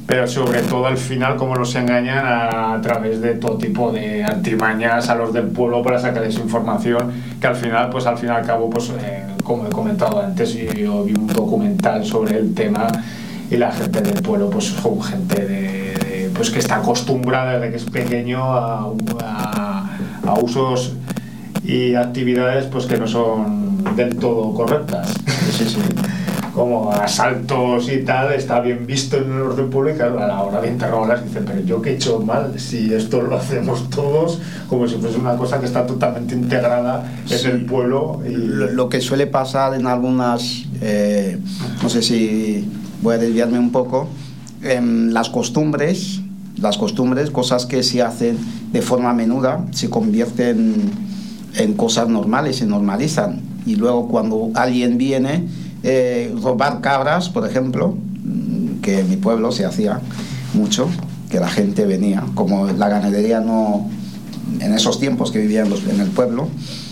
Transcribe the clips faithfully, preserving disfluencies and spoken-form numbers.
pero sobre todo al final cómo los engañan a, a través de todo tipo de artimañas a los del pueblo para sacarles información, que al final, pues al fin y al cabo, pues eh, como he comentado antes, yo, yo vi un documental sobre el tema y la gente del pueblo pues son gente de, de, pues que está acostumbrada desde que es pequeño a, a, a usos y actividades pues que no son del todo correctas. Sí, sí. Como asaltos y tal, está bien visto en el orden público, a la hora de interrogarlas dicen, pero yo qué he hecho mal si esto lo hacemos todos, como si fuese una cosa que está totalmente integrada en sí. el pueblo. Y... Lo, lo que suele pasar en algunas, eh, no sé si voy a desviarme un poco, en las costumbres, las costumbres, cosas que se hacen de forma menuda, se convierten en cosas normales, se normalizan, y luego cuando alguien viene, eh, robar cabras, por ejemplo, que en mi pueblo se hacía mucho, que la gente venía, como la ganadería no, en esos tiempos que vivían los, en el pueblo,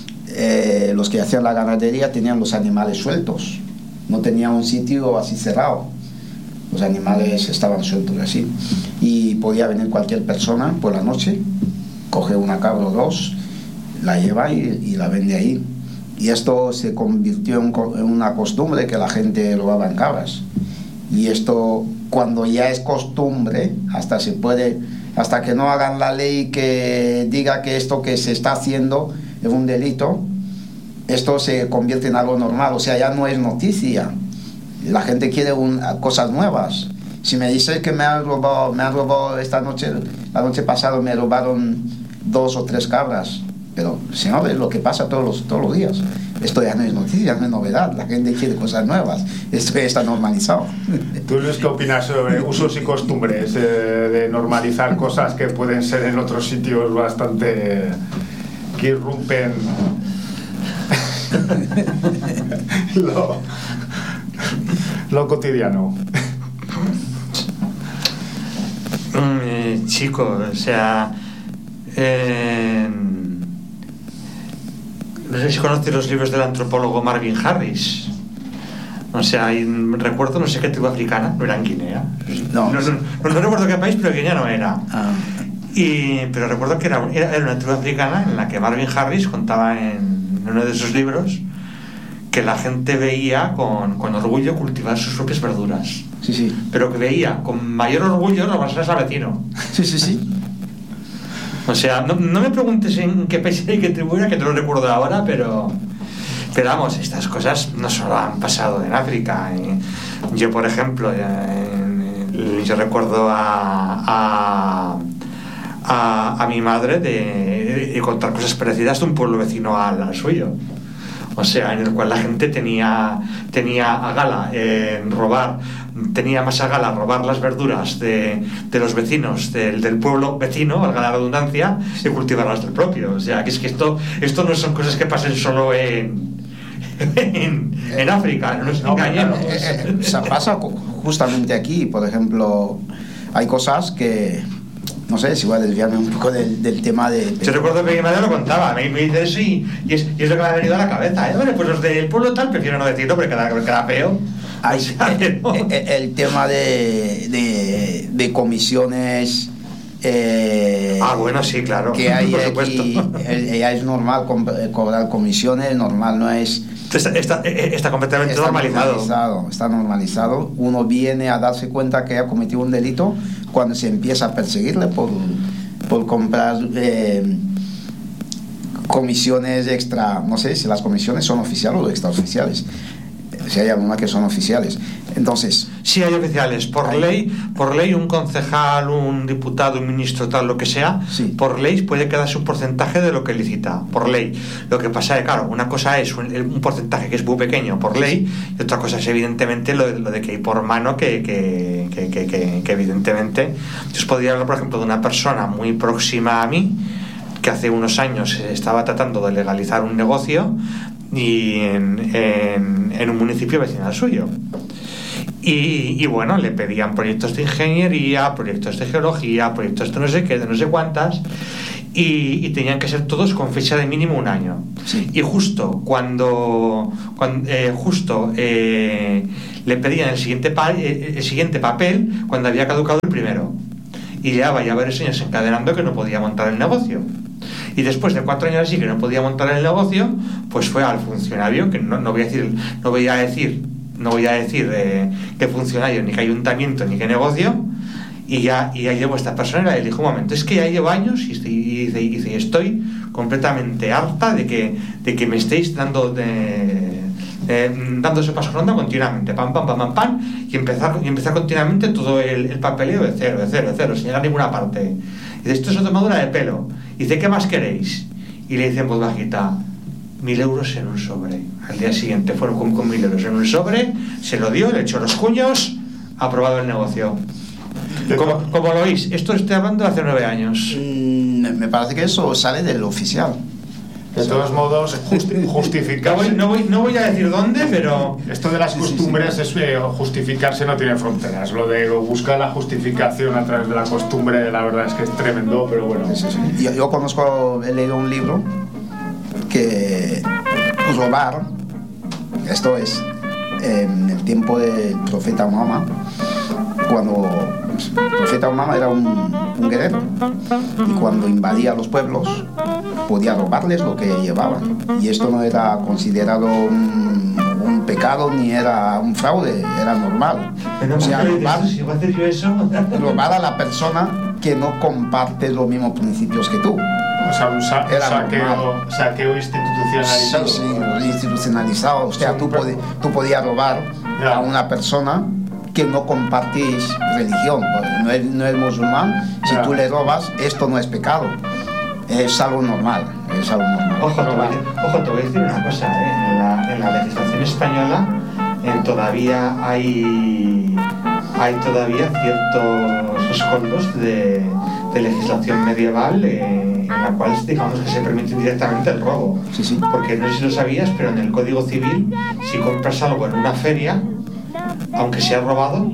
eh, los que hacían la ganadería tenían los animales sueltos, no tenían un sitio así cerrado, los animales estaban sueltos así, y podía venir cualquier persona por la noche, coge una cabra o dos, la lleva y, y la vende ahí. Y esto se convirtió en, en una costumbre, que la gente robaba en cabras. Y esto, cuando ya es costumbre, hasta se puede, hasta que no hagan la ley que diga que esto que se está haciendo es un delito, esto se convierte en algo normal, o sea, ya no es noticia. La gente quiere un, cosas nuevas. Si me dices que me han robado, me han robado esta noche, la noche pasada me robaron dos o tres cabras, pero si no ves lo que pasa todos los, todos los días, esto ya no es noticia, no es novedad, la gente quiere cosas nuevas, esto ya está normalizado. ¿Tú, Luis, qué opinas sobre usos y costumbres, eh, de normalizar cosas que pueden ser en otros sitios bastante, que irrumpen lo, lo cotidiano? Mm, chico, o sea, eh, no sé si conoces los libros del antropólogo Marvin Harris. O sea, hay, recuerdo no sé qué tribu africana, no era en Guinea. No, no, no, no, no recuerdo qué país, pero Guinea no era. Ah. Y, pero recuerdo que era, era, era una tribu africana en la que Marvin Harris contaba en, en uno de sus libros que la gente veía con, con orgullo cultivar sus propias verduras. Sí, sí. Pero que veía con mayor orgullo robarse al vecino. Sí, sí, sí. O sea, no, no me preguntes en qué país y qué tribu era, que te lo recuerdo ahora, pero... Pero vamos, estas cosas no solo han pasado en África. Yo, por ejemplo, yo recuerdo a, a, a, a mi madre de, de contar cosas parecidas de un pueblo vecino al, al suyo. O sea, en el cual la gente tenía, tenía a gala eh, robar, tenía más a gala robar las verduras de, de los vecinos del, del pueblo vecino, valga la redundancia, y cultivarlas del propio. O sea, que es que esto, esto no son cosas que pasen solo en, en, en África, no nos engañemos. O sea, pasa justamente aquí, por ejemplo, hay cosas que... No sé si voy a desviarme un poco del, del tema de... Yo recuerdo que mi madre lo contaba, me, me dice eso y, y, es, y es lo que me ha venido a la cabeza. ¿eh? Bueno, pues los del pueblo tal, prefiero no decirlo porque queda, queda feo. Hay, o sea, el, no. el, el tema de, de, de comisiones... Eh, ah, bueno, sí, claro. Que hay aquí, ya es normal cobrar comisiones, normal, no es... Está, está, está completamente está normalizado. normalizado. Está normalizado. Uno viene a darse cuenta que ha cometido un delito cuando se empieza a perseguirle por, por comprar eh, comisiones extra, no sé si las comisiones son oficiales o extraoficiales. Si hay alguna que son oficiales. Entonces, sí hay oficiales. Por hay... ley, por ley un concejal, un diputado, un ministro, tal, lo que sea, sí. Por ley puede quedarse un porcentaje de lo que licita, por ley. Lo que pasa es, claro, una cosa es un, un porcentaje que es muy pequeño por ley, y otra cosa es evidentemente lo, lo de que hay por mano que, que, que, que, que, que evidentemente. Yo os podría hablar, por ejemplo, de una persona muy próxima a mí, que hace unos años estaba tratando de legalizar un negocio y en, en, en un municipio vecinal suyo. Y, y bueno, le pedían proyectos de ingeniería, proyectos de geología, proyectos de no sé qué, de no sé cuántas, y, y tenían que ser todos con fecha de mínimo un año. Sí. Y justo cuando, cuando eh, justo eh, le pedían el siguiente, pa el siguiente papel cuando había caducado el primero. Y llevaba ya varios años encadenando que no podía montar el negocio. Y después de cuatro años así que no podía montar el negocio, pues fue al funcionario, que no, no voy a decir, no voy a decir, no voy a decir eh, qué funcionario, ni qué ayuntamiento, ni qué negocio, y ya, y ya llevo esta persona y le dijo, un momento, es que ya llevo años y estoy, y, y, y estoy completamente harta de que, de que me estéis dando de, eh, dando sopas ronda continuamente, pam, pam, pam, pam, pam, y empezar, y empezar continuamente todo el, el papeleo de cero, de cero, de cero, sin llegar a ninguna parte. Y dice, esto es tomadura de pelo. Y dice, ¿qué más queréis? Y le dice en voz bajita, mil euros en un sobre. Al día siguiente fueron con, con mil euros en un sobre, se lo dio, le echó los cuños, aprobado el negocio. Como, como lo oís, esto estoy hablando de hace nueve años. Mm, me parece que eso sale del oficial. De todos modos, justi justificarse. No voy, no, voy, no voy a decir dónde, pero. Esto de las costumbres, sí, sí, sí. Es, eh, justificarse no tiene fronteras. Lo de buscar la justificación a través de la costumbre, la verdad es que es tremendo, pero bueno. Sí, sí, sí. Yo, yo conozco, he leído un libro que robar, esto es en el tiempo del profeta Mahoma, cuando el profeta Mahoma era un, un guerrero y cuando invadía los pueblos podía robarles lo que llevaban, y esto no era considerado un, un pecado ni era un fraude, era normal. Pero o sea, robar, si voy a hacer yo eso. robar a la persona que no comparte los mismos principios que tú. O sea, un sa saqueo, saqueo institucionalizado. Sí, sí, institucionalizado. O sea, tú, pod tú podías robar ya a una persona que no compartís religión, no es, no es musulmán. Si ya tú le robas, esto no es pecado, es algo normal, es algo normal. Ojo, te voy, ojo, te voy a decir una cosa, ¿eh? en, la, en la legislación española eh, todavía hay, hay todavía ciertos rescoldos de, de legislación medieval eh, en la cual, digamos, que se permite directamente el robo. Sí, sí. Porque no sé si lo sabías, pero en el Código Civil, si compras algo en una feria, aunque sea robado,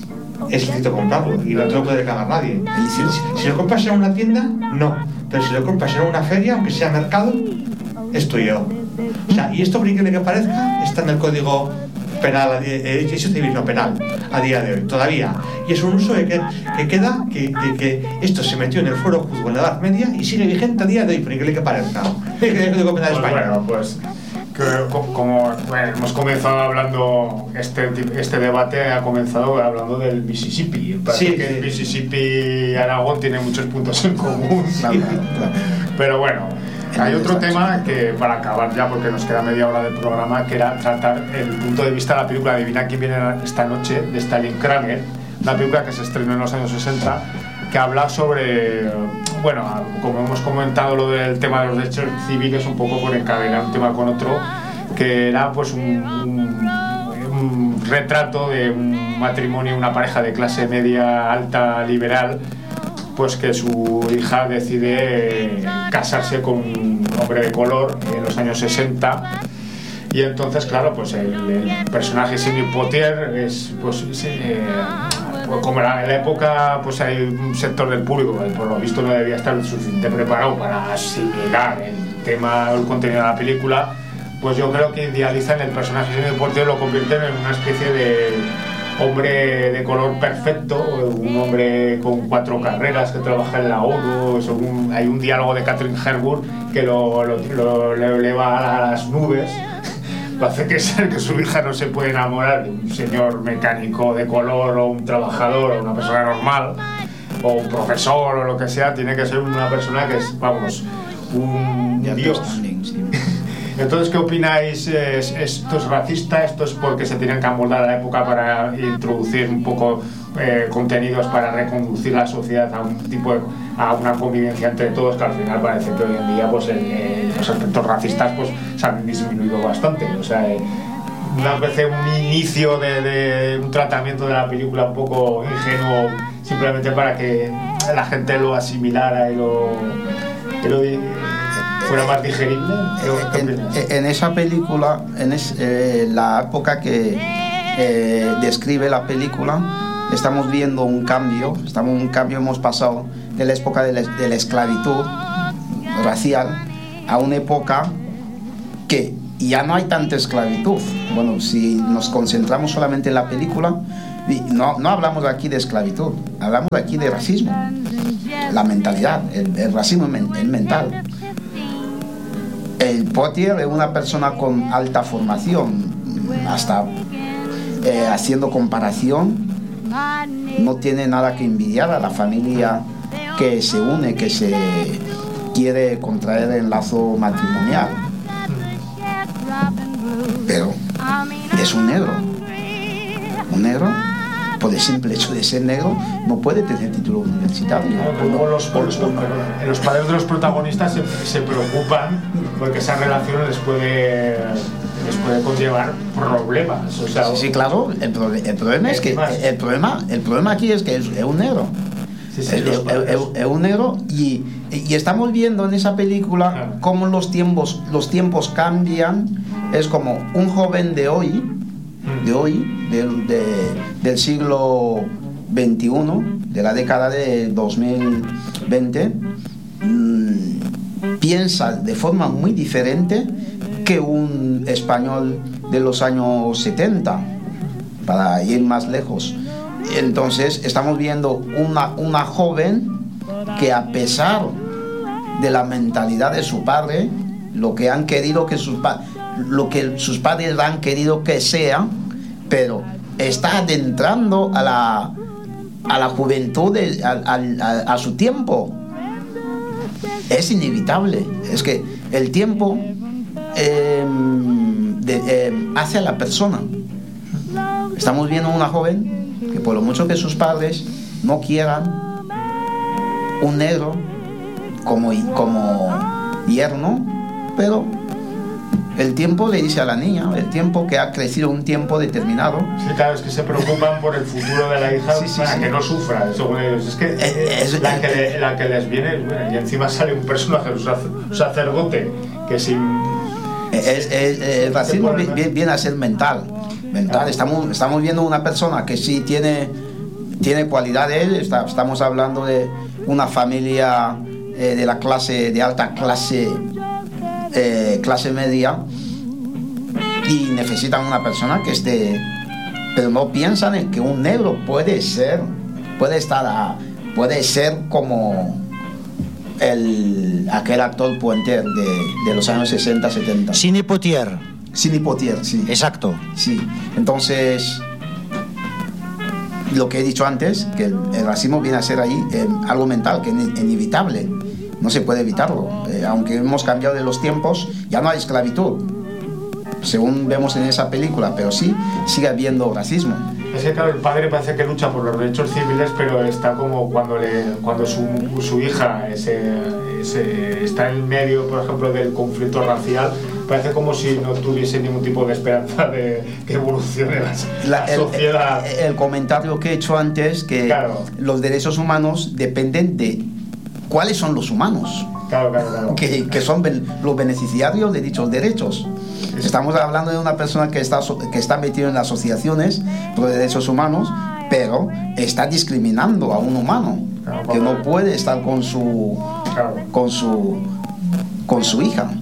es lícito comprarlo y no te lo puede reclamar nadie. Si, si lo compras en una tienda, no. Pero si lo compras en una feria, aunque sea mercado, es tuyo. O sea, y esto, por increíble que parezca, está en el Código Penal, eh, derecho civil no penal, a día de hoy, todavía. Y es un uso de que, que queda, que, de que esto se metió en el fuero juzgo en la Edad Media y sigue vigente a día de hoy, por increíble que parezca. El Código Penal pues español. Bueno, pues... Que, como bueno, hemos comenzado hablando, este, este debate ha comenzado hablando del Mississippi. Parece sí, que sí. el Mississippi y Aragón tienen muchos puntos en común. Claro, claro. Pero bueno, hay otro tema que, para acabar ya, porque nos queda media hora del programa, que era tratar el punto de vista de la película Adivina quién viene esta noche, de Stanley Kramer, una película que se estrenó en los años sesenta, que habla sobre, bueno, como hemos comentado lo del tema de los derechos civiles, un poco por encadenar un tema con otro, que era pues un, un, un retrato de un matrimonio, una pareja de clase media alta liberal, pues que su hija decide casarse con un hombre de color en los años sesenta. Y entonces, claro, pues el, el personaje Sidney Poitier es, pues, eh, pues como en la, en la época, pues hay un sector del público que por lo visto no debía estar suficientemente preparado para asimilar el tema o el contenido de la película, pues yo creo que idealizan el personaje Sidney Poitier, lo convierten en una especie de hombre de color perfecto, un hombre con cuatro carreras que trabaja en la ONU. Según, hay un diálogo de Catherine Hepburn que lo, lo, lo, lo eleva a las nubes. Hace que ser que su hija no se puede enamorar de un señor mecánico de color o un trabajador o una persona normal o un profesor o lo que sea. Tiene que ser una persona que es, vamos, un dios. Entonces, ¿qué opináis? ¿Es, ¿Esto es racista? ¿Esto es porque se tienen que amoldar a la época para introducir un poco eh, contenidos para reconducir la sociedad a un tipo de, a una convivencia entre todos, que al final parece que hoy en día pues el, el, los aspectos racistas pues se han disminuido bastante? O sea, eh, una vez un inicio de, de un tratamiento de la película un poco ingenuo, simplemente para que la gente lo asimilara y lo, y lo fuera más digerible. En, en esa película, en es, eh, la época que eh, describe la película, estamos viendo un cambio, estamos un cambio, hemos pasado de la época de la, de la esclavitud racial a una época que ya no hay tanta esclavitud. Bueno, si nos concentramos solamente en la película, no, no hablamos aquí de esclavitud, hablamos aquí de racismo, la mentalidad, el, el racismo es mental. El Potier es una persona con alta formación, hasta eh, haciendo comparación, no tiene nada que envidiar a la familia que se une, que se quiere contraer el lazo matrimonial. Pero es un negro. Un negro, por el simple hecho de ser negro, no puede tener título universitario. Claro, los, los, los, los padres de los protagonistas se, se preocupan porque esa relación les puede, les puede conllevar problemas. O sea, sí, sí, claro. El, pro, el problema es que el problema, el problema aquí es que es, es un negro. Sí, sí, es, es, es, es un negro y, y estamos viendo en esa película claro. cómo los tiempos, los tiempos cambian. Es como un joven de hoy, de hoy, del, de, del siglo veintiuno, de la década de dos mil veinte, mmm, piensa de forma muy diferente que un español de los años setenta, para ir más lejos. Entonces estamos viendo una, una joven que, a pesar de la mentalidad de su padre, lo que han querido que sus padres, lo que sus padres han querido que sea, pero está adentrando a la, a la juventud, de, a, a, a su tiempo. Es inevitable. Es que el tiempo eh, de, eh, hace a la persona. Estamos viendo una joven que, por lo mucho que sus padres no quieran un negro como, como yerno, pero el tiempo le dice a la niña, el tiempo que ha crecido un tiempo determinado. Sí, claro, es que se preocupan por el futuro de la hija, sí, sí, para sí. que no sufra, según ellos. Es que es, es, la, que le, la que les viene, y encima sale un personaje, un sacerdote, que sin... Es, es, es, el racismo viene, viene a ser mental. mental. Estamos, estamos viendo una persona que sí tiene, tiene cualidades. Está, estamos hablando de una familia eh, de la clase, de alta clase, eh, clase media, y necesitan una persona que esté, pero no piensan en que un negro puede ser, puede estar, a, puede ser como el, aquel actor Pointer de, de los años sesenta, setenta. Sidney Poitier. Sidney Poitier, sí. Exacto. Sí, entonces, lo que he dicho antes, que el, el racismo viene a ser ahí eh, algo mental, que es inevitable, no se puede evitarlo. Eh, aunque hemos cambiado de los tiempos, ya no hay esclavitud, según vemos en esa película, pero sí sigue habiendo racismo. Es que, claro, el padre parece que lucha por los derechos civiles, pero está como cuando, le, cuando su, su hija ese, ese, está en medio, por ejemplo, del conflicto racial. Parece como si no tuviese ningún tipo de esperanza de que evolucione la, la, la sociedad. El, el comentario que he hecho antes, que claro, los derechos humanos dependen de cuáles son los humanos, claro, claro, claro. Que, que son ben, los beneficiarios de dichos derechos. Estamos hablando de una persona que está, que está metida en asociaciones por derechos humanos, pero está discriminando a un humano, claro, que no puede estar con su, claro, con su, con su hija.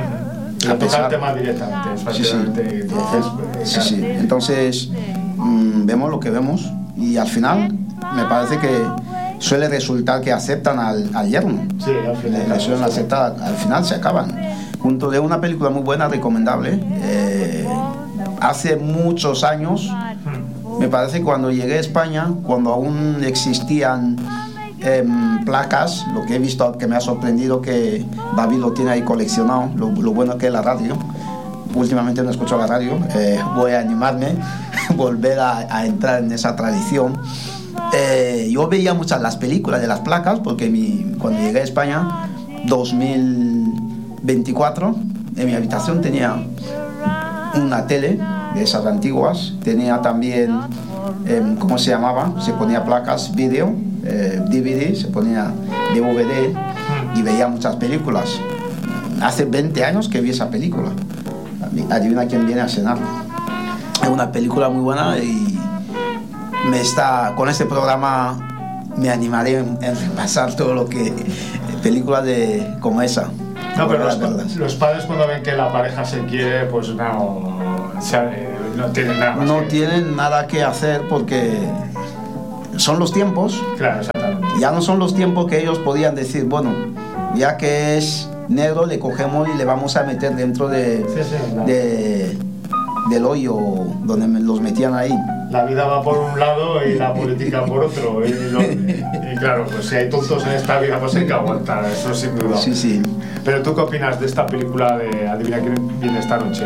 A pesar el tema directamente, sí, sí. Entonces, sí, sí. Entonces mmm, vemos lo que vemos y al final me parece que suele resultar que aceptan al, al yerno. Sí, al final. Le suelen aceptar, al final se acaban. Junto de una película muy buena, recomendable. Eh, hace muchos años, me parece que cuando llegué a España, cuando aún existían Eh, placas, lo que he visto que me ha sorprendido, que David lo tiene ahí coleccionado, lo, lo bueno que es la radio. Últimamente no escucho la radio, eh, voy a animarme volver a, a entrar en esa tradición. Eh, yo veía muchas las películas de las placas, porque mi, cuando llegué a España, dos mil veinticuatro, en mi habitación tenía una tele de esas antiguas, tenía también, eh, ¿cómo se llamaba? Se ponía placas, vídeo, eh, D V D, se ponía D V D y veía muchas películas. Hace veinte años que vi esa película. Adivina quién viene a cenar. Es una película muy buena y me está, con este programa me animaré en, en repasar todo lo que películas de, como esa. No, pero los, verlas. los padres cuando ven que la pareja se quiere, pues no, o sea, no tienen nada más No que... tienen nada que hacer porque son los tiempos. Claro, exactamente. Ya no son los tiempos que ellos podían decir, bueno, ya que es negro, le cogemos y le vamos a meter dentro de, Sí, sí, claro. de del hoyo donde me- los metían ahí. La vida va por un lado y la política por otro. Y, lo- y claro, pues si hay tontos en esta vida, pues hay que aguantar, eso sin duda. Sí, sí. Pero ¿tú qué opinas de esta película de Adivina quién viene esta noche?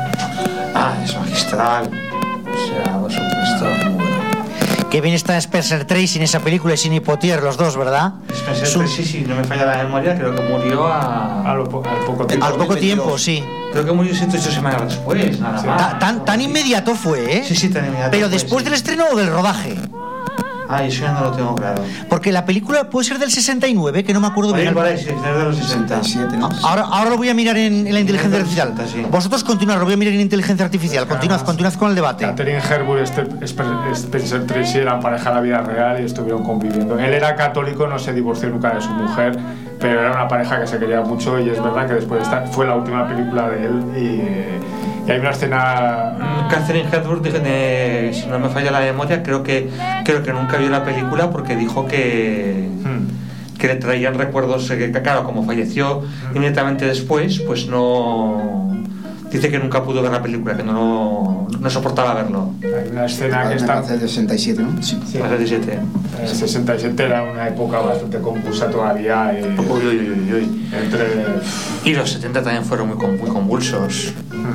Ah, es magistral. O sea, por supuesto. Que bien está Spencer Tracy en esa película y Sidney Poitier, los dos, ¿verdad? Spencer Su- Tracy, si no me falla la memoria, creo que murió a... A lo po- al poco tiempo. Al poco dos mil tiempo, veintidós. sí. Creo que murió siete o ocho semanas después, nada Sí. más. Ta- tan, tan inmediato fue, ¿eh? Sí, sí, tan inmediato Pero fue, después sí. del estreno o del rodaje. Ah, eso ya no lo tengo claro. Porque la película puede ser del sesenta y nueve, que no me acuerdo Por ahí, bien. por ahí, sí, finales de los sesenta. sesenta y siete, ¿no? Ahora, ahora lo voy a mirar en, en la inteligencia artificial. Sí. Vosotros continuad, lo voy a mirar en inteligencia artificial. Continuad, continuad con el debate. Catherine Hepburn y este- Spe- Spencer Tracy eran pareja en la vida real y estuvieron conviviendo. Él era católico, no se divorció nunca de su mujer, pero era una pareja que se quería mucho y es verdad que después esta fue la última película de él y, eh, y hay una escena... Catherine Hepburn, dije, eh, si no me falla la memoria, creo que creo que nunca vio la película porque dijo que Hmm. que le traían recuerdos, eh, que claro, como falleció inmediatamente después, pues no... Dice que nunca pudo ver la película, que no, no soportaba verlo. Hay una escena que Me está... parece de sesenta y siete, ¿no? Sí. Sí. Hace diecisiete. En el sesenta y siete era una época bastante confusa todavía y Uy, uy, uy, uy, uy. entre... Y los setenta también fueron muy, con- muy convulsos.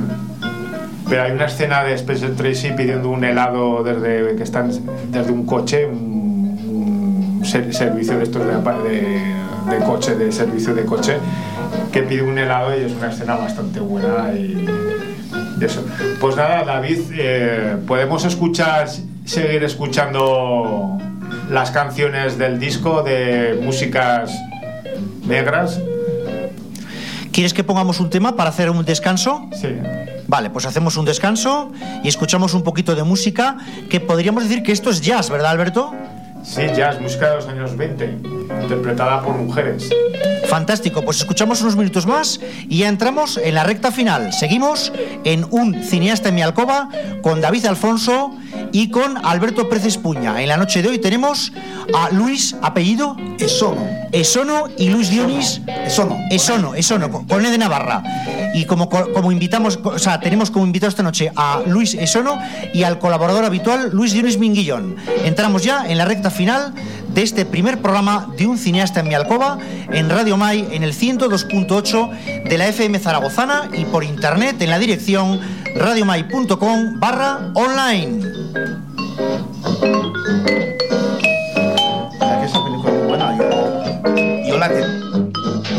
Pero hay una escena de Spencer Tracy pidiendo un helado desde que están desde un coche, un, un ser- servicio de estos de, de, de coche, de servicio de coche, que pide un helado y es una escena bastante buena y, y eso. Pues nada, David, eh, podemos escuchar, seguir escuchando las canciones del disco de músicas negras. ¿Quieres que pongamos un tema para hacer un descanso? Sí. Vale, pues hacemos un descanso y escuchamos un poquito de música, que podríamos decir que esto es jazz, ¿verdad, Alberto? Sí, jazz, música de los años veinte, interpretada por mujeres. Fantástico, pues escuchamos unos minutos más y ya entramos en la recta final. Seguimos en Un cineasta en mi alcoba con David Alfonso y con Alberto Pérez Espuña. En la noche de hoy tenemos a Luis, apellido Esono. Esono, y Luis Dionis Esono. Esono, Esono, con con E de Navarra. Y como, como invitamos, o sea, tenemos como invitado esta noche a Luis Esono y al colaborador habitual Luis Dionis Minguillón. Entramos ya en la recta final de este primer programa de Un cineasta en mi alcoba en Radio Mai en el ciento dos punto ocho de la F M zaragozana y por internet en la dirección radiomai punto com barra online. La que esa película es buena. Yo, yo la que